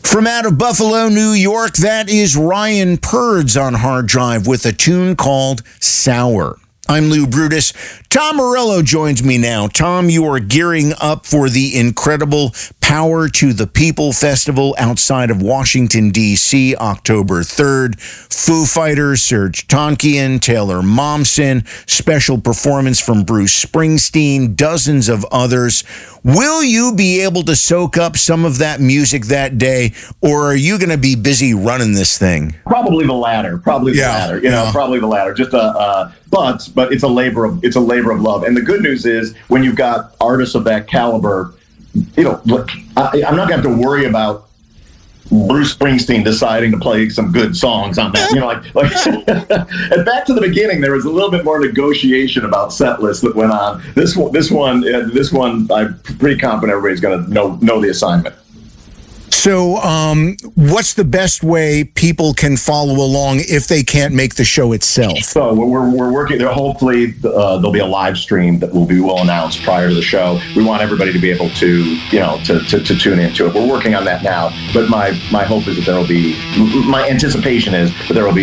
From out of Buffalo, New York, that is Ryan Purds on Hard Drive with a tune called Sour. I'm Lou Brutus. Tom Morello joins me now. Tom, you are gearing up for the incredible Power to the People Festival outside of Washington, D.C., October 3rd. Foo Fighters, Serj Tankian, Taylor Momsen, special performance from Bruce Springsteen, dozens of others. Will you be able to soak up some of that music that day, or are you going to be busy running this thing? Probably the latter. Probably the latter. Probably the latter. Just but it's a labor of love. And the good news is, when you've got artists of that caliber, look, I'm not going to have to worry about Bruce Springsteen deciding to play some good songs on that. And back to the beginning, there was a little bit more negotiation about set lists that went on. This one, I'm pretty confident everybody's going to know the assignment. So what's the best way people can follow along if they can't make the show itself? So we're working there. Hopefully there'll be a live stream that we'll announce prior to the show. We want everybody to be able to tune into it. We're working on that now. But my hope is that my anticipation is that there will be